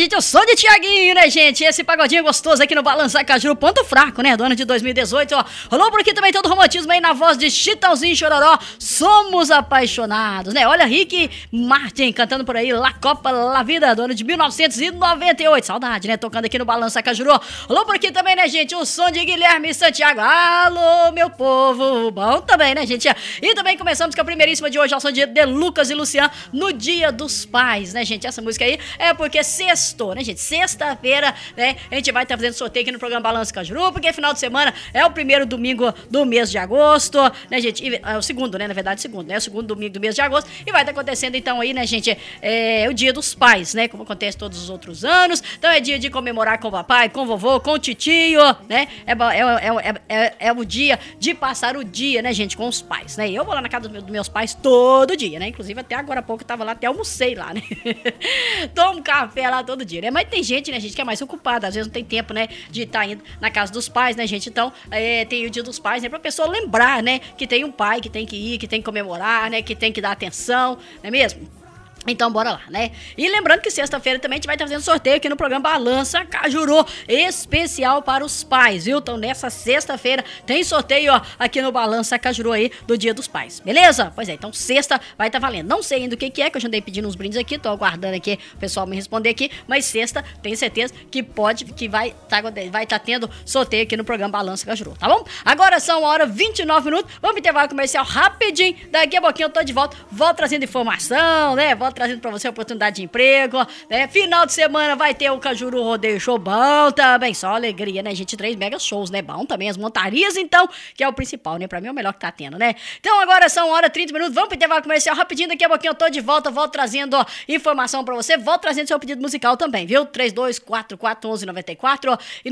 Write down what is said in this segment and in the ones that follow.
gente, eu sou de Tiaguinho, né, gente? Esse pagodinho gostoso aqui no Balança Cajuru, ponto fraco, né, do ano de 2018, ó. Rolou por aqui também todo o romantismo aí na voz de Chitãozinho Chororó, Somos Apaixonados, né? Olha, Rick Martin cantando por aí, La Copa, La Vida, do ano de 1998, saudade, né, tocando aqui no Balança Cajuru. Rolou por aqui também, né, gente, o som de Guilherme Santiago, alô, meu povo, bom também, né, gente? E também começamos com a primeiríssima de hoje, ao som de Lucas e Luciano, no Dia dos Pais, né, gente? Essa música aí é porque sextou, né, gente? Sexta-feira, né, a gente vai estar fazendo sorteio aqui no programa Balança Cajuru, porque final de semana é o primeiro domingo do mês de agosto, né, gente? E, é o segundo, né, na verdade, segundo, né? O segundo domingo do mês de agosto. E vai estar acontecendo, então, aí, né, gente, o Dia dos Pais, né? Como acontece todos os outros anos. Então, é dia de comemorar com o papai, com o vovô, com o titio, né? É o dia de passar o dia, né, gente, com os pais, né? Eu vou lá na casa dos meus pais todo dia, né? Inclusive, até agora há pouco eu tava lá, até almocei lá, né? Tomo café lá todo dia, né? Mas tem gente, né, gente, que é mais ocupada, às vezes não tem tempo, né, de estar indo na casa dos pais, né, gente? Então, tem o Dia dos Pais, né, pra pessoa lembrar, né, que tem um pai que tem que ir, que tem que comemorar, né, que tem que dar atenção, não é mesmo? Então, bora lá, né? E lembrando que sexta-feira também a gente vai estar fazendo sorteio aqui no programa Balança Cajuru, especial para os pais, viu? Então, nessa sexta-feira tem sorteio, ó, aqui no Balança Cajuru aí, do Dia dos Pais, beleza? Pois é, então sexta vai estar valendo. Não sei ainda o que é, que eu já andei pedindo uns brindes aqui, tô aguardando aqui o pessoal me responder aqui, mas sexta, tenho certeza que vai estar tendo sorteio aqui no programa Balança Cajuru, tá bom? Agora são 1h29, vamos intervalo comercial rapidinho, daqui a pouquinho eu tô de volta, volto trazendo informação, né? Volto trazendo pra você a oportunidade de emprego, né? Final de semana vai ter o Cajuru Rodeio Show bom também, só alegria, né, gente? 3 mega shows, né? Bom também, as montarias, então, que é o principal, né? Pra mim é o melhor que tá tendo, né? Então agora são 1h30, vamos pro intervalo comercial rapidinho, daqui a pouquinho eu tô de volta, volto trazendo, ó, informação pra você, volto trazendo seu pedido musical também, viu? 32441194 e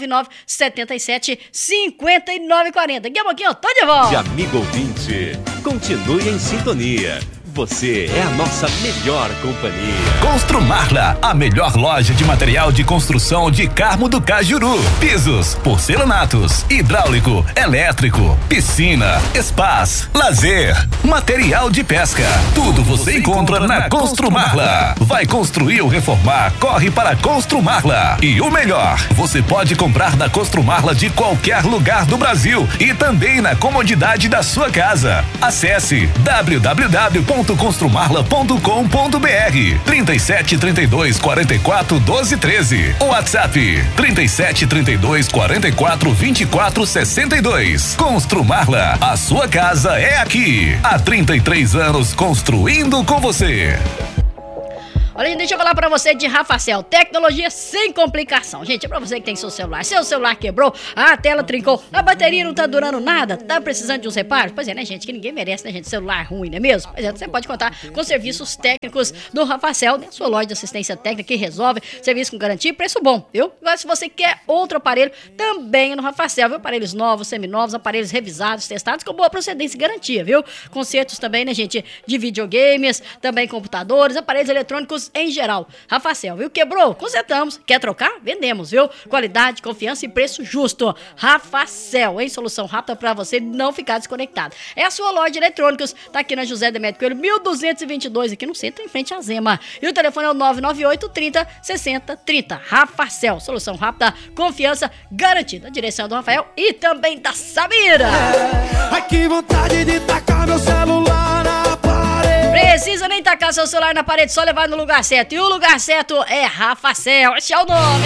999-77-5940. Daqui a pouquinho eu tô de volta. De amigo ouvinte, continue em sintonia. Você é a nossa melhor companhia. Construmarla, a melhor loja de material de construção de Carmo do Cajuru. Pisos, porcelanatos, hidráulico, elétrico, piscina, spas, lazer, material de pesca. Tudo você encontra na Construmarla. Vai construir ou reformar? Corre para Construmarla. E o melhor, você pode comprar na Construmarla de qualquer lugar do Brasil e também na comodidade da sua casa. Acesse www.construmarla.com.br 37 32 44 12 13. O WhatsApp 37 32 44 24 62. Construmarla, a sua casa é aqui. Há 33 anos construindo com você. Olha, deixa eu falar pra você de Rafacel, tecnologia sem complicação. Gente, é pra você que tem seu celular quebrou, a tela trincou, a bateria não tá durando nada, tá precisando de uns reparos? Pois é, né, gente, que ninguém merece, né, gente, celular ruim, não é mesmo? Pois é, você pode contar com serviços técnicos do Rafacel, né, sua loja de assistência técnica que resolve, serviço com garantia e preço bom, viu? Agora, se você quer outro aparelho, também no Rafacel, viu? Aparelhos novos, seminovos, aparelhos revisados, testados com boa procedência e garantia, viu? Consertos também, né, gente, de videogames, também computadores, aparelhos eletrônicos em geral. Rafacel, viu? Quebrou? Consertamos. Quer trocar? Vendemos, viu? Qualidade, confiança e preço justo. Rafacel, hein? Solução rápida pra você não ficar desconectado. É a sua loja de eletrônicos. Tá aqui na José Demetrio Coelho, 1222, aqui no centro, em frente à Zema. E o telefone é o 998 30 60 30. Rafacel, solução rápida, confiança garantida. A direção do Rafael e também da Samira. Ai, que vontade de tacar meu celular na parede. Precisa nem tacar seu celular na parede, só levar no lugar certo. E o lugar certo é Rafacel. Esse é o nome.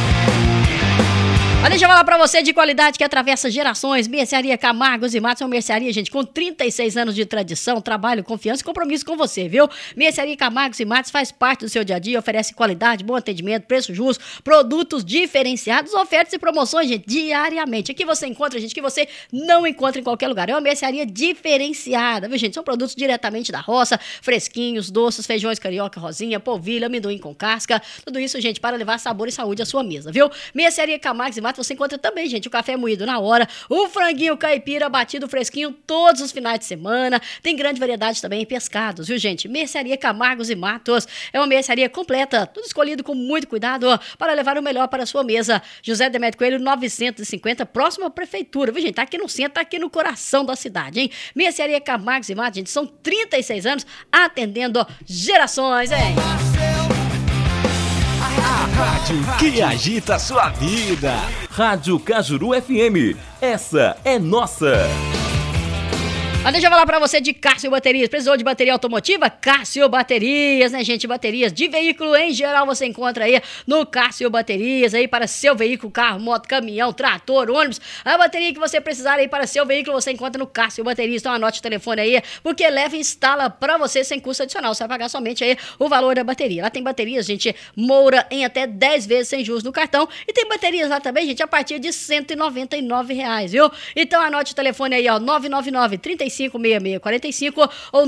Mas deixa eu falar pra você de qualidade que atravessa gerações. Mercearia Camargos e Matos é uma mercearia, gente, com 36 anos de tradição, trabalho, confiança e compromisso com você, viu? Mercearia Camargos e Matos faz parte do seu dia a dia, oferece qualidade, bom atendimento, preço justo, produtos diferenciados, ofertas e promoções, gente, diariamente. Aqui você encontra, gente, que você não encontra em qualquer lugar. É uma mercearia diferenciada, viu, gente? São produtos diretamente da roça, fresquinhos, doces, feijões carioca, rosinha, polvilho, amendoim com casca. Tudo isso, gente, para levar sabor e saúde à sua mesa, viu? Mercearia Camargos e Matos você encontra também, gente, o café moído na hora, o franguinho caipira batido fresquinho todos os finais de semana. Tem grande variedade também em pescados, viu, gente? Mercearia Camargos e Matos é uma mercearia completa, tudo escolhido com muito cuidado para levar o melhor para a sua mesa. José Demetrio Coelho, 950, próximo à prefeitura, viu, gente? Tá aqui no centro, tá aqui no coração da cidade, hein? Mercearia Camargos e Matos, gente, são 36 anos atendendo gerações, hein? rádio que agita a sua vida. Rádio Cajuru FM. Essa é nossa. Mas deixa eu falar pra você de Cássio Baterias. Precisou de bateria automotiva? Cássio Baterias, né, gente? Baterias de veículo em geral você encontra aí no Cássio Baterias, aí para seu veículo, carro, moto, caminhão, trator, ônibus. A bateria que você precisar aí para seu veículo você encontra no Cássio Baterias. Então anote o telefone aí, porque leva e instala pra você sem custo adicional. Você vai pagar somente aí o valor da bateria. Lá tem baterias, gente, Moura em até 10 vezes sem juros no cartão. E tem baterias lá também, gente, a partir de R$199, viu? Então anote o telefone aí, ó, 999-356645 ou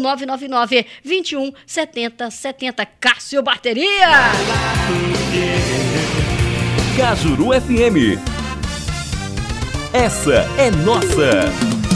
999-217070. Cássio Bateria. Cajuru FM. Essa é nossa.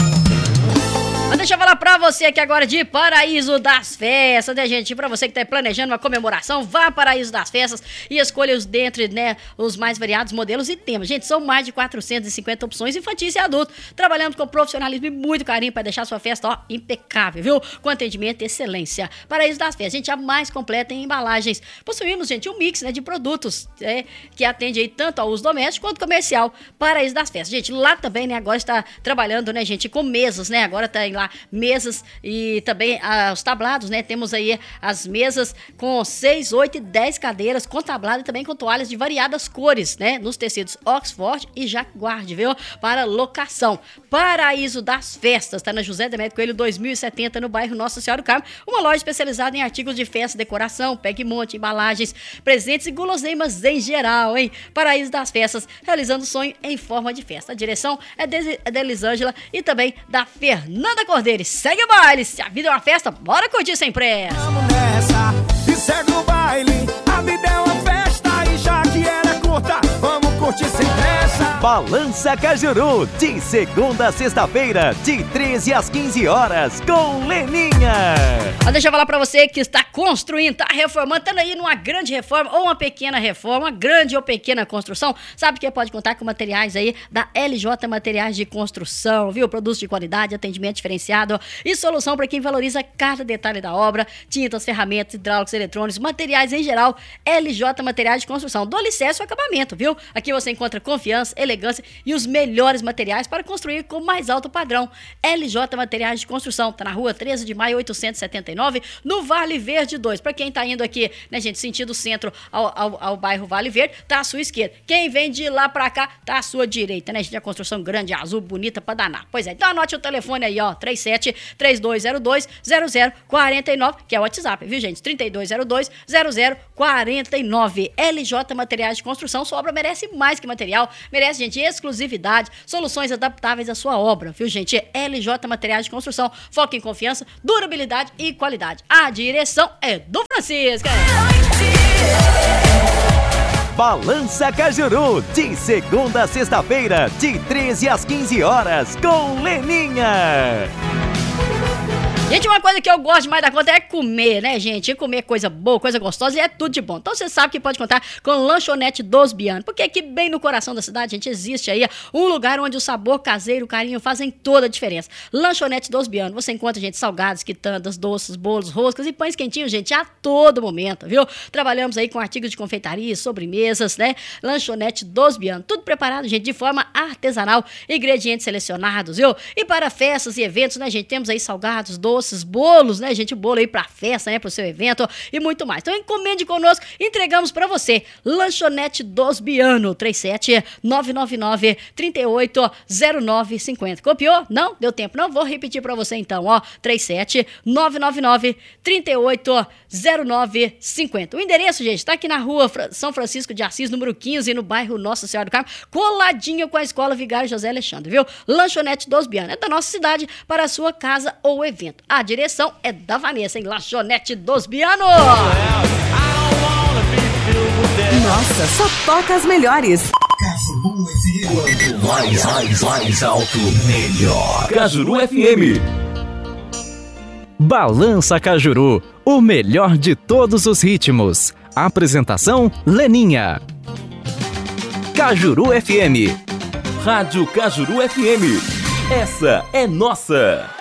Mas deixa eu falar pra você aqui agora de Paraíso das Festas, né, gente? Pra você que tá planejando uma comemoração, vá a Paraíso das Festas e escolha os dentre, né, os mais variados modelos e temas. Gente, são mais de 450 opções infantis e adultos. Trabalhamos com profissionalismo e muito carinho pra deixar sua festa, ó, impecável, viu? Com atendimento e excelência. Paraíso das Festas, gente, a mais completa em embalagens. Possuímos, gente, um mix, né, de produtos, que atende aí tanto ao uso doméstico quanto comercial. Paraíso das Festas. Gente, lá também, né, agora está trabalhando, né, gente, com mesas, né? Agora tá lá mesas e também os tablados, né? Temos aí as mesas com 6, 8 e 10 cadeiras com tablado e também com toalhas de variadas cores, né? Nos tecidos Oxford e Jacquard, viu? Para locação. Paraíso das Festas, tá na José Demetrio Coelho 2070, no bairro Nossa Senhora do Carmo. Uma loja especializada em artigos de festa, decoração, pegue-monte, embalagens, presentes e guloseimas em geral, hein? Paraíso das Festas, realizando sonho em forma de festa. A direção é de Elisângela e também da Fernanda Cordeiro. Segue o baile, se a vida é uma festa, bora curtir sem pressa. Vamos nessa e segue o baile. A vida é uma festa e já que ela é curta, vamos curtir sem pressa. Balança Cajuru, de segunda a sexta-feira, de 13 às 15 horas, com Leninha. Mas deixa eu falar pra você que está construindo, tá reformando, tá aí numa grande reforma ou uma pequena reforma, uma grande ou pequena construção, sabe que pode contar com materiais aí da LJ Materiais de Construção, viu? Produtos de qualidade, atendimento diferenciado e solução para quem valoriza cada detalhe da obra, tintas, ferramentas, hidráulicos, eletrônicos, materiais em geral. LJ Materiais de Construção, do alicerce ao acabamento, viu? Aqui você encontra confiança, elegância e os melhores materiais para construir com mais alto padrão. LJ Materiais de Construção, tá na rua 13 de maio 879, no Vale Verde 2. Para quem tá indo aqui, né, gente, sentido centro ao bairro Vale Verde, tá à sua esquerda. Quem vem de lá pra cá, tá à sua direita, né, gente? A construção grande, azul, bonita pra danar. Pois é, então anote o telefone aí, ó, 37-3202-0049, que é o WhatsApp, viu, gente? 3202-0049. LJ Materiais de Construção, sua obra merece mais que material, merece, gente, exclusividade, soluções adaptáveis à sua obra, viu, gente? LJ Materiais de Construção, foco em confiança, durabilidade e qualidade. A direção é do Francisco. Balança Cajuru, de segunda a sexta-feira, de 13 às 15 horas, com Leninha. Gente, uma coisa que eu gosto mais da conta é comer, né, gente? E comer coisa boa, coisa gostosa e é tudo de bom. Então você sabe que pode contar com Lanchonete Dos Bianos, porque aqui bem no coração da cidade, gente, existe aí um lugar onde o sabor caseiro, o carinho fazem toda a diferença. Lanchonete Dos Bianos, você encontra, gente, salgados, quitandas, doces, bolos, roscas e pães quentinhos, gente, a todo momento, viu? Trabalhamos aí com artigos de confeitaria, sobremesas, né? Lanchonete Dos Bianos, tudo preparado, gente, de forma artesanal, ingredientes selecionados, viu? E para festas e eventos, né, gente, temos aí salgados, doces, bolos, né, gente? Bolo aí pra festa, né? Pro seu evento e muito mais. Então encomende conosco, entregamos pra você. Lanchonete Dos Bianos, 37-999-380950. Copiou? Não? Deu tempo? Não? Vou repetir pra você então, ó. 37-999-380950. O endereço, gente, tá aqui na rua São Francisco de Assis, número 15, no bairro Nossa Senhora do Carmo, coladinho com a Escola Vigário José Alexandre, viu? Lanchonete Dos Bianos, é da nossa cidade para a sua casa ou evento. A direção é da Vanessa, em Lanchonete Dos Bianos. Nossa, só toca as melhores. Quanto mais alto, melhor. Cajuru FM. Balança Cajuru, o melhor de todos os ritmos. Apresentação, Leninha. Cajuru FM. Rádio Cajuru FM. Essa é nossa.